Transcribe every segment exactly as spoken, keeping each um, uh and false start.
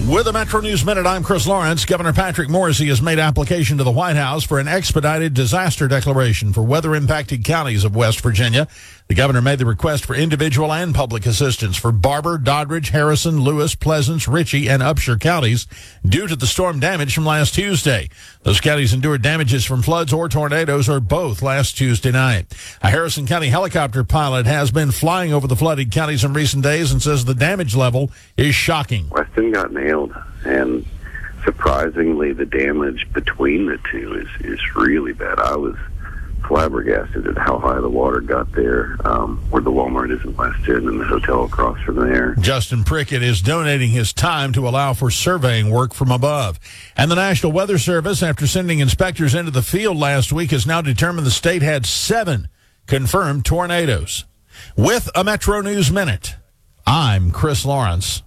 With a Metro News Minute, I'm Chris Lawrence. Governor Patrick Morrisey has made application to the White House for an expedited disaster declaration for weather-impacted counties of West Virginia. The governor made the request for individual and public assistance for Barber, Doddridge, Harrison, Lewis, Pleasants, Ritchie, and Upshur counties due to the storm damage from last Tuesday. Those counties endured damages from floods or tornadoes or both last Tuesday night. A Harrison County helicopter pilot has been flying over the flooded counties in recent days and says the damage level is shocking. Weston got nailed, and surprisingly, the damage between the two is, is really bad. I was flabbergasted at how high the water got there, um, where the Walmart is in Weston and the hotel across from there. Justin Prickett is donating his time to allow for surveying work from above. And the National Weather Service, after sending inspectors into the field last week, has now determined the state had seven confirmed tornadoes. With a Metro News Minute, I'm Chris Lawrence.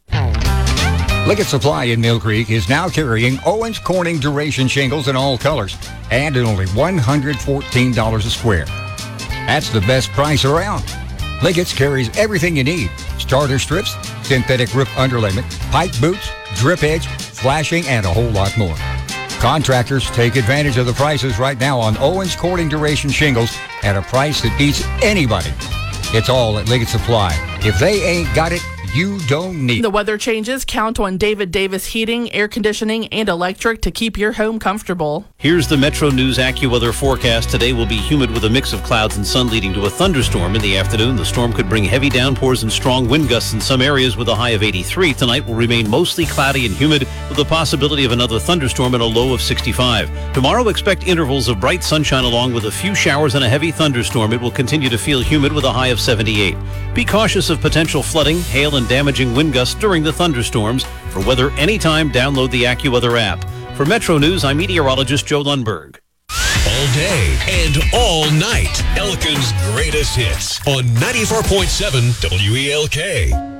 Liggett Supply in Mill Creek is now carrying Owens Corning Duration shingles in all colors and at only one hundred fourteen dollars a square. That's the best price around. Liggett's carries everything you need: starter strips, synthetic roof underlayment, pipe boots, drip edge, flashing, and a whole lot more. Contractors take advantage of the prices right now on Owens Corning Duration shingles at a price that beats anybody. It's all at Liggett Supply. If they ain't got it, you don't need. The weather changes. Count on David Davis Heating, Air Conditioning, and Electric to keep your home comfortable. Here's the Metro News AccuWeather forecast. Today will be humid with a mix of clouds and sun leading to a thunderstorm in the afternoon. The storm could bring heavy downpours and strong wind gusts in some areas with a high of eighty-three. Tonight will remain mostly cloudy and humid with the possibility of another thunderstorm and a low of sixty-five. Tomorrow, expect intervals of bright sunshine along with a few showers and a heavy thunderstorm. It will continue to feel humid with a high of seventy-eight. Be cautious of potential flooding, hail, and damaging wind gusts during the thunderstorms. For weather anytime, download the AccuWeather app. For Metro News, I'm meteorologist Joe Lundberg. All day and all night, Elkin's greatest hits on ninety-four point seven W E L K.